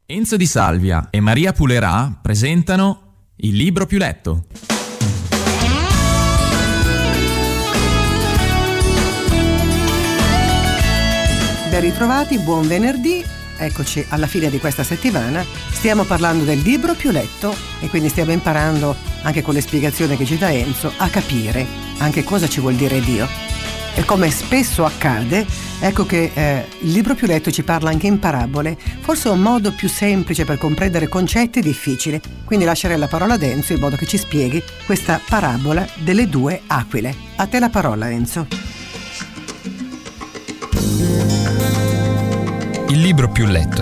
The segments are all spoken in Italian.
Enzo Di Salvia e Maria Pulerà presentano Il libro più letto. Ben ritrovati, buon venerdì. Eccoci alla fine di questa settimana. Stiamo parlando del libro più letto e quindi stiamo imparando, anche con le spiegazioni che ci dà Enzo, a capire anche cosa ci vuol dire Dio. E come spesso accade, ecco che il libro più letto ci parla anche in parabole, forse un modo più semplice per comprendere concetti difficili. Quindi lascerei la parola ad Enzo in modo che ci spieghi questa parabola delle due aquile. A te la parola, Enzo. Il libro più letto.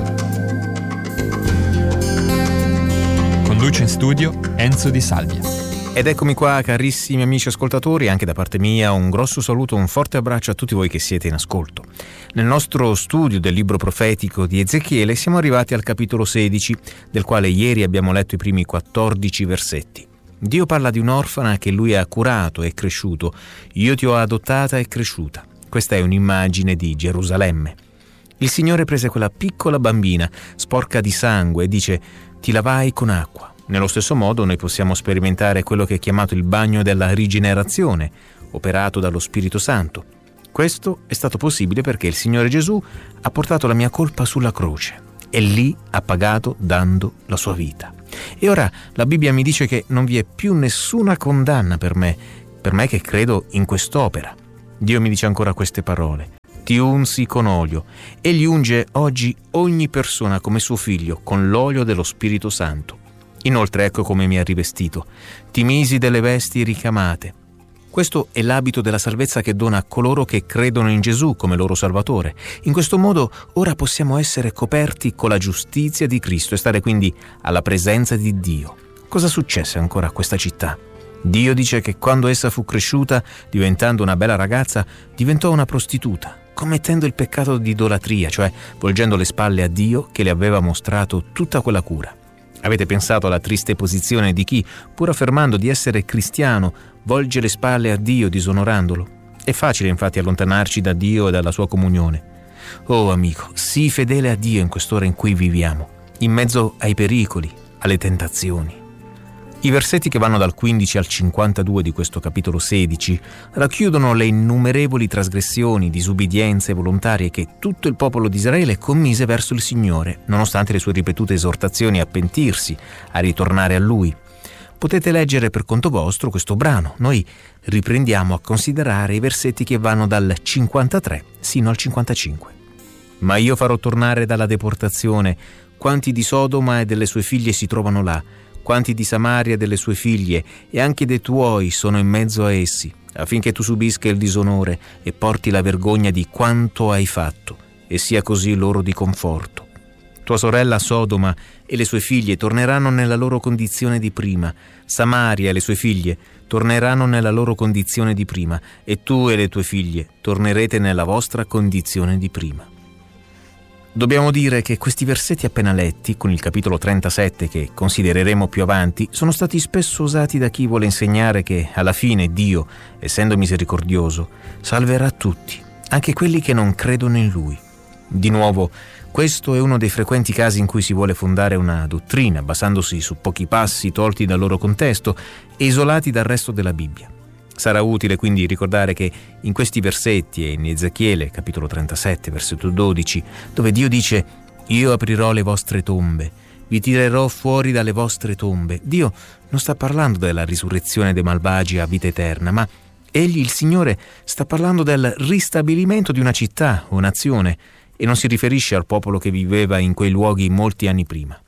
Conduce in studio Enzo Di Salvia. Ed eccomi qua, carissimi amici ascoltatori, anche da parte mia un grosso saluto, un forte abbraccio a tutti voi che siete in ascolto. Nel nostro studio del libro profetico di Ezechiele siamo arrivati al capitolo 16, del quale ieri abbiamo letto i primi 14 versetti. Dio parla di un'orfana che lui ha curato e cresciuto. Io ti ho adottata e cresciuta. Questa è un'immagine di Gerusalemme. Il Signore prese quella piccola bambina, sporca di sangue, e dice: ti lavai con acqua. Nello stesso modo noi possiamo sperimentare quello che è chiamato il bagno della rigenerazione, operato dallo Spirito Santo. Questo è stato possibile perché il Signore Gesù ha portato la mia colpa sulla croce e lì ha pagato dando la sua vita. E ora la Bibbia mi dice che non vi è più nessuna condanna per me che credo in quest'opera. Dio mi dice ancora queste parole: ti unsi con olio. Egli unge oggi ogni persona come suo figlio con l'olio dello Spirito Santo. Inoltre ecco come mi ha rivestito: ti misi delle vesti ricamate. Questo è l'abito della salvezza che dona a coloro che credono in Gesù come loro Salvatore. In questo modo ora possiamo essere coperti con la giustizia di Cristo e stare quindi alla presenza di Dio. Cosa successe ancora a questa città? Dio dice che quando essa fu cresciuta, diventando una bella ragazza, diventò una prostituta, commettendo il peccato di idolatria, cioè volgendo le spalle a Dio che le aveva mostrato tutta quella cura. Avete pensato alla triste posizione di chi, pur affermando di essere cristiano, volge le spalle a Dio disonorandolo? È facile infatti allontanarci da Dio e dalla sua comunione. Oh amico, sii fedele a Dio in quest'ora in cui viviamo, in mezzo ai pericoli, alle tentazioni. I versetti che vanno dal 15 al 52 di questo capitolo 16 racchiudono le innumerevoli trasgressioni, disubbidienze volontarie che tutto il popolo di Israele commise verso il Signore, nonostante le sue ripetute esortazioni a pentirsi, a ritornare a Lui. Potete leggere per conto vostro questo brano. Noi riprendiamo a considerare i versetti che vanno dal 53 sino al 55. Ma io farò tornare dalla deportazione quanti di Sodoma e delle sue figlie si trovano là, quanti di Samaria e delle sue figlie, e anche dei tuoi sono in mezzo a essi, affinché tu subisca il disonore e porti la vergogna di quanto hai fatto, e sia così loro di conforto. Tua sorella Sodoma e le sue figlie torneranno nella loro condizione di prima, Samaria e le sue figlie torneranno nella loro condizione di prima, e tu e le tue figlie tornerete nella vostra condizione di prima. Dobbiamo dire che questi versetti appena letti, con il capitolo 37 che considereremo più avanti, sono stati spesso usati da chi vuole insegnare che alla fine Dio, essendo misericordioso, salverà tutti, anche quelli che non credono in Lui. Di nuovo, questo è uno dei frequenti casi in cui si vuole fondare una dottrina basandosi su pochi passi tolti dal loro contesto e isolati dal resto della Bibbia. Sarà utile quindi ricordare che in questi versetti e in Ezechiele, capitolo 37, versetto 12, dove Dio dice: io aprirò le vostre tombe, vi tirerò fuori dalle vostre tombe, Dio non sta parlando della risurrezione dei malvagi a vita eterna, ma Egli, il Signore, sta parlando del ristabilimento di una città o nazione e non si riferisce al popolo che viveva in quei luoghi molti anni prima.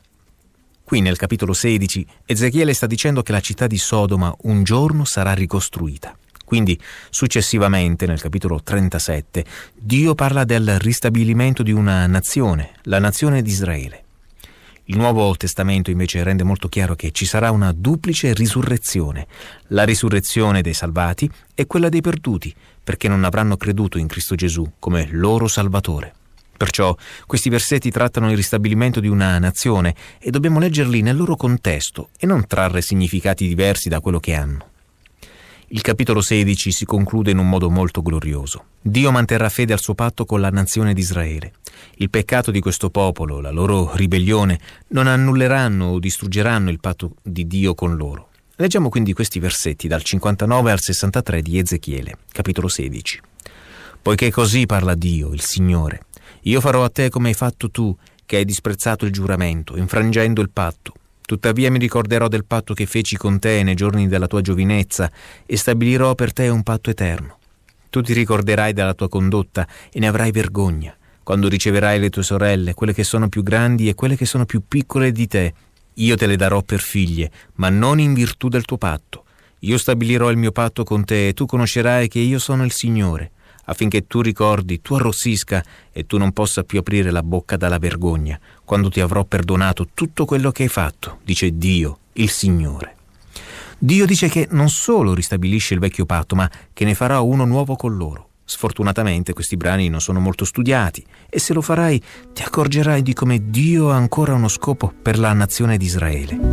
Qui nel capitolo 16 Ezechiele sta dicendo che la città di Sodoma un giorno sarà ricostruita. Quindi successivamente nel capitolo 37 Dio parla del ristabilimento di una nazione, la nazione di Israele. Il Nuovo Testamento invece rende molto chiaro che ci sarà una duplice risurrezione, la risurrezione dei salvati e quella dei perduti, perché non avranno creduto in Cristo Gesù come loro Salvatore. Perciò questi versetti trattano il ristabilimento di una nazione e dobbiamo leggerli nel loro contesto e non trarre significati diversi da quello che hanno. Il capitolo 16 si conclude in un modo molto glorioso. Dio manterrà fede al suo patto con la nazione di Israele. Il peccato di questo popolo, la loro ribellione, non annulleranno o distruggeranno il patto di Dio con loro. Leggiamo quindi questi versetti dal 59 al 63 di Ezechiele, capitolo 16. Poiché così parla Dio, il Signore, io farò a te come hai fatto tu, che hai disprezzato il giuramento, infrangendo il patto. Tuttavia mi ricorderò del patto che feci con te nei giorni della tua giovinezza e stabilirò per te un patto eterno. Tu ti ricorderai della tua condotta e ne avrai vergogna, quando riceverai le tue sorelle, quelle che sono più grandi e quelle che sono più piccole di te. Io te le darò per figlie, ma non in virtù del tuo patto. Io stabilirò il mio patto con te e tu conoscerai che io sono il Signore, affinché tu ricordi, tu arrossisca e tu non possa più aprire la bocca dalla vergogna, quando ti avrò perdonato tutto quello che hai fatto, dice Dio, il Signore. Dio dice che non solo ristabilisce il vecchio patto, ma che ne farà uno nuovo con loro. Sfortunatamente questi brani non sono molto studiati e se lo farai ti accorgerai di come Dio ha ancora uno scopo per la nazione di Israele.